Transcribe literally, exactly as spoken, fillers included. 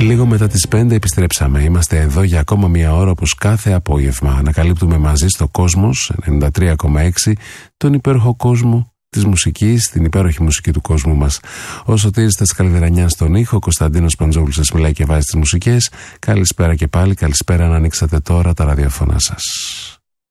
Λίγο μετά τις πέντε επιστρέψαμε. Είμαστε εδώ για ακόμα μία ώρα, όπως κάθε απόγευμα. Ανακαλύπτουμε μαζί στο Κόσμος ενενήντα τρία κόμμα έξι τον υπέροχο κόσμο της μουσικής, την υπέροχη μουσική του κόσμου μας. Ο Σωτήρης Τασκαλδερανιάς στον ήχο, ο Κωνσταντίνος Παντζόγλους σας μιλάει και βάζει τις μουσικές. Καλησπέρα και πάλι, καλησπέρα να ανοίξατε τώρα τα ραδιοφωνά σας.